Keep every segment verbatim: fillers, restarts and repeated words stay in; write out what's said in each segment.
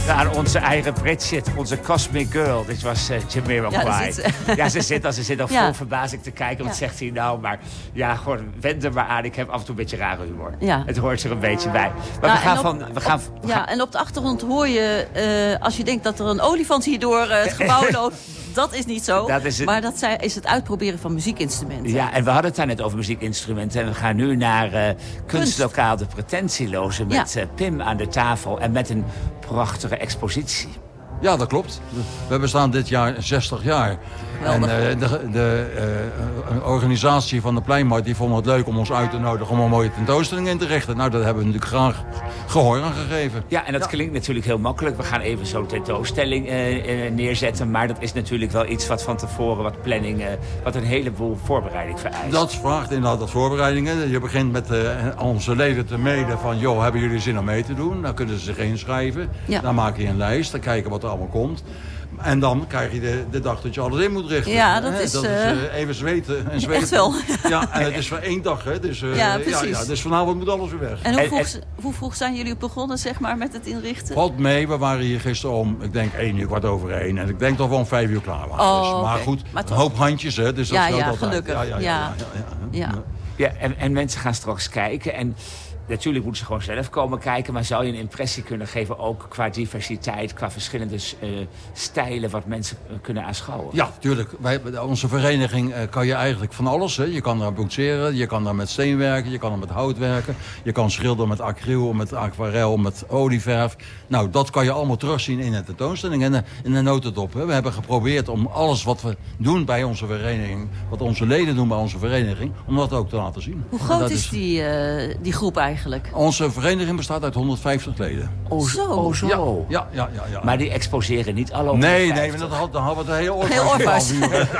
aan onze eigen Bridget, onze Cosmic Girl. Dit was uh, Jamiroquai. Ja, ja, ze zit al, ze zit al ja. vol verbazing te kijken. Wat ja. zegt hij nou? Maar ja, gewoon wend er maar aan. Ik heb af en toe een beetje rare humor. Ja. Het hoort er een beetje bij. Maar nou, we gaan op, van... We gaan, op, we ja, gaan... en op de achtergrond hoor je... Uh, als je denkt dat er een olifant hier door uh, het gebouw loopt... Dat is niet zo, dat is het... maar dat is het uitproberen van muziekinstrumenten. Ja, en we hadden het daar net over muziekinstrumenten. En we gaan nu naar uh, kunstlokaal De Pretentieloze... met ja. uh, Pim aan de tafel en met een prachtige expositie. Ja, dat klopt. We bestaan dit jaar zestig jaar. Weldig. En uh, de, de uh, organisatie van de Pleinmarkt die vond het leuk om ons uit te nodigen... om een mooie tentoonstelling in te richten. Nou, dat hebben we natuurlijk graag gehoor aan gegeven. Ja, en dat ja. klinkt natuurlijk heel makkelijk. We gaan even zo'n tentoonstelling uh, uh, neerzetten. Maar dat is natuurlijk wel iets wat van tevoren, wat planning... Uh, wat een heleboel voorbereiding vereist. Dat vraagt inderdaad wat voorbereidingen. Je begint met uh, onze leden te mailen van... joh, hebben jullie zin om mee te doen? Dan kunnen ze zich inschrijven. Ja. Dan maak je een lijst, dan kijken wat er allemaal komt. En dan krijg je de, de dag dat je alles in moet richten. Ja, dat is, dat uh, is uh, even zweten en zweten. Echt wel. Ja, en het is voor één dag, hè. Dus, uh, ja, precies. Ja, ja, dus vanavond moet alles weer weg. En hoe vroeg, hoe vroeg zijn jullie begonnen, zeg maar, met het inrichten? Valt mee, we waren hier gisteren om, ik denk één uur, kwart over één. En ik denk dat we om vijf uur klaar waren. Oh, dus, maar okay. goed, maar een hoop handjes, hè. Dus dat ja, scheelt ja, altijd. gelukkig. Ja, ja, ja. ja, ja, ja, ja. ja. ja en, en mensen gaan straks kijken en... Natuurlijk moeten ze gewoon zelf komen kijken... maar zou je een impressie kunnen geven ook qua diversiteit... qua verschillende uh, stijlen wat mensen uh, kunnen aanschouwen? Ja, tuurlijk. Wij, onze vereniging uh, kan je eigenlijk van alles. Hè. Je kan daar boetseren, je kan daar met steen werken... je kan er met hout werken, je kan schilderen met acryl... met aquarel, met olieverf. Nou, dat kan je allemaal terugzien in de tentoonstelling... en uh, in de notendop. Hè. We hebben geprobeerd om alles wat we doen bij onze vereniging... wat onze leden doen bij onze vereniging... om dat ook te laten zien. Hoe groot is, is die, uh, die groep eigenlijk? Onze vereniging bestaat uit honderdvijftig leden. Oh zo? Oh, zo. Ja, ja, ja, ja. Maar die exposeren niet alle Nee, nee, dan hadden had we het heel Orpheus.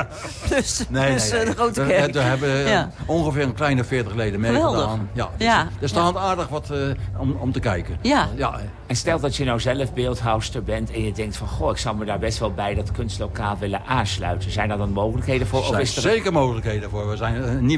Dus, nee, dus nee, nee. de grote kerk. We hebben ja. ongeveer een kleine veertig leden meegedaan. Ja, dus ja. Er staat ja. aardig wat uh, om, om te kijken. Ja. ja. En stel dat je nou zelf beeldhouwster bent en je denkt van... goh, ik zou me daar best wel bij dat kunstlokaal willen aansluiten. Zijn er dan mogelijkheden voor? Er zijn of is er zeker mogelijkheden voor. We zijn uh, niet